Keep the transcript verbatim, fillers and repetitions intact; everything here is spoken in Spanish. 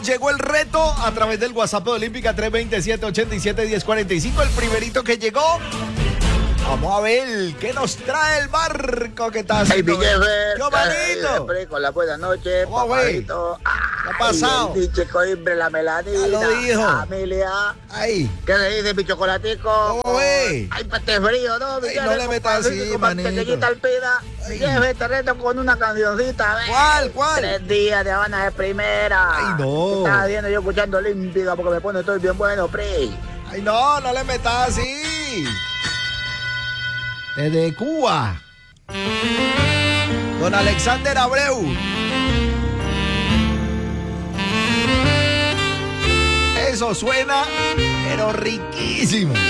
Llegó el reto a través del WhatsApp de Olímpica tres dos siete, ocho siete, uno cero cuatro cinco. El primerito que llegó. Vamos a ver qué nos trae el barco que está haciendo. Hey, Jefe, ¡Qué manito! con la buena noche, ¿Cómo, güey? ¿Qué ha pasado? El diche coimbre la melanina. Ya lo dijo. Familia. Ay. ¿Qué le dice mi chocolatico? ¿Cómo, güey? Ay, pate frío, ¿no? Ay, no le metas así, manito. Alpida. Ay. Jefe, te reto con una cancioncita. ¿Ves? ¿Cuál, cuál? Tres días de Habana de primera. Ay, no. Estaba viendo yo escuchando Olímpica porque me pone estoy bien bueno, Pri. Ay, no, no le metas así. Desde Cuba, don Alexander Abreu. Eso suena, pero riquísimo.